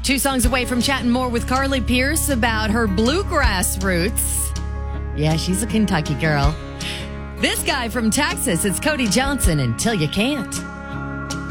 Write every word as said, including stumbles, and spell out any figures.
Two songs away from chatting more with Carly Pearce about her bluegrass roots. Yeah, she's a Kentucky girl. This guy from Texas, it's Cody Johnson, Until You Can't.